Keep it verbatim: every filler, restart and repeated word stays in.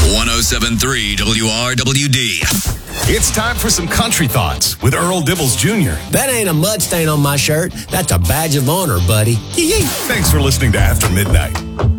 one oh seven point three W R W D. It's time for some country thoughts with Earl Dibbles Junior That ain't a mud stain on my shirt. That's a badge of honor, buddy. Thanks for listening to After Midnight.